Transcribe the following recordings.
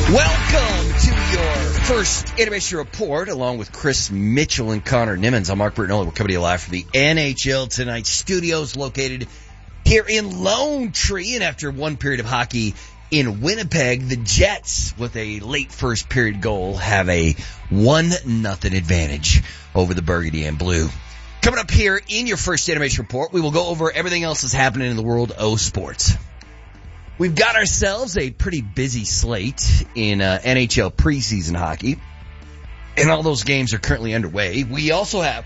Welcome to your first Intermission Report, along with Chris Mitchell and Connor Nimmons. I'm Mark Bertinola. We're coming to you live from the NHL Tonight studios located here in Lone Tree. And after one period of hockey in Winnipeg, the Jets, with a late first period goal, have a 1-0 advantage over the Burgundy and Blue. Coming up here in your first Intermission Report, we will go over everything else that's happening in the world of sports. We've got ourselves a pretty busy slate in NHL preseason hockey, and all those games are currently underway. We also have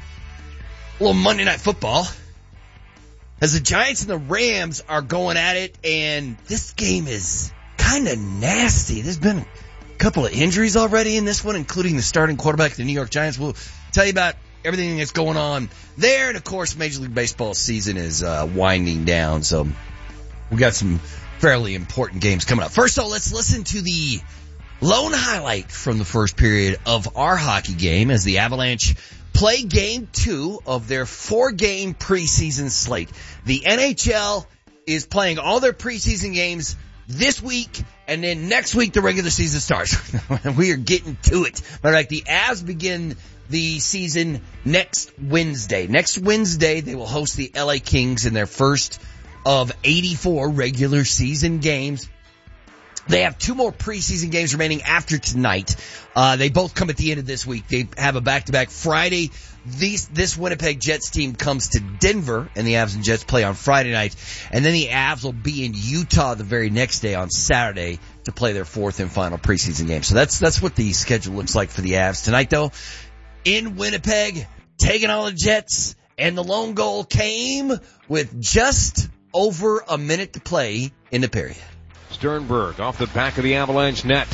a little Monday Night Football, as the Giants and the Rams are going at it, and this game is kind of nasty. There's been a couple of injuries already in this one, including the starting quarterback of the New York Giants. We'll tell you about everything that's going on there, and of course, Major League Baseball season is winding down, so we got some fairly important games coming up. First of all, let's listen to the lone highlight from the first period of our hockey game as the Avalanche play game 2 of their 4-game preseason slate. The NHL is playing all their preseason games this week, and then next week the regular season starts. We are getting to it. Matter of fact, the Avs begin the season next Wednesday. Next Wednesday, they will host the LA Kings in their first of 84 regular season games. They have 2 more preseason games remaining after tonight. They both come at the end of this week. They have a back-to-back Friday. This Winnipeg Jets team comes to Denver, and the Avs and Jets play on Friday night. And then the Avs will be in Utah the very next day on Saturday to play their 4th and final preseason game. So that's what the schedule looks like for the Avs tonight, though. In Winnipeg, taking on the Jets, and the lone goal came with just over a minute to play in the period. Sternberg off the back of the Avalanche net.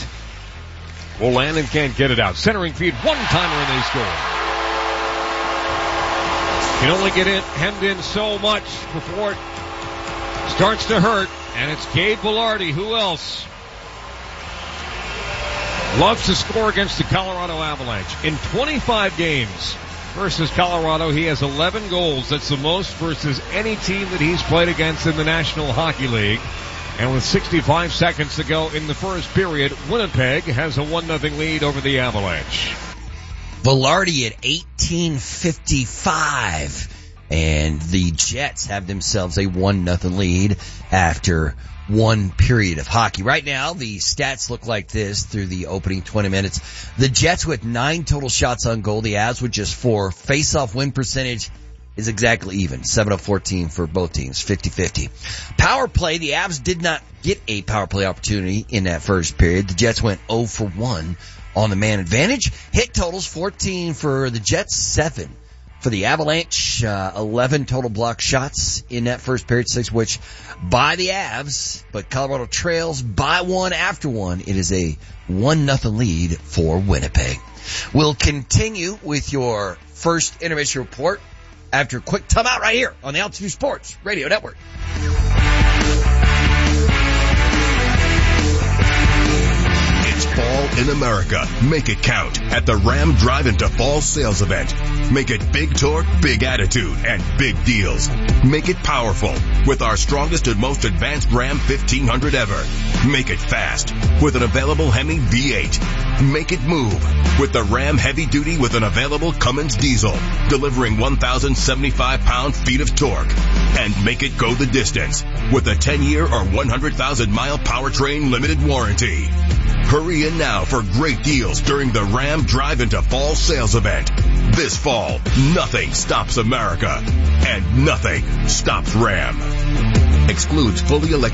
Wolanin can't get it out. Centering feed, one-timer, and they score. Can only get it hemmed in so much before it starts to hurt. And it's Gabe Vilardi. Who else loves to score against the Colorado Avalanche? In 25 games versus Colorado, he has 11 goals. That's the most versus any team that he's played against in the National Hockey League. And with 65 seconds to go in the first period, Winnipeg has a 1-0 lead over the Avalanche. Vilardi at 18:55. And the Jets have themselves a 1-0 lead after one period of hockey. Right now, the stats look like this through the opening 20 minutes. The Jets with 9 total shots on goal. The Avs with just 4. Face-off win percentage is exactly even. 7 of 14 for both teams. 50-50. Power play. The Avs did not get a power play opportunity in that first period. The Jets went 0 for 1 on the man advantage. Hit totals 14 for the Jets, 7 for the Avalanche. 11 total block shots in that first period, 6 which by the Avs, but Colorado trails by 1 after 1. It is a 1-0 lead for Winnipeg. We'll continue with your first intermission report after a quick timeout right here on the Altitude Sports Radio Network. It's fall in America. Make it count at the Ram Drive into Fall sales event. Make it big torque, big attitude, and big deals. Make it powerful with our strongest and most advanced Ram 1500 ever. Make it fast with an available Hemi V8. Make it move with the Ram Heavy Duty with an available Cummins diesel, delivering 1,075 pound-feet of torque. And make it go the distance with a 10-year or 100,000-mile powertrain limited warranty. Hurry in now for great deals during the Ram Drive into Fall sales event. This fall, nothing stops America, and nothing stops Ram. Excludes fully electric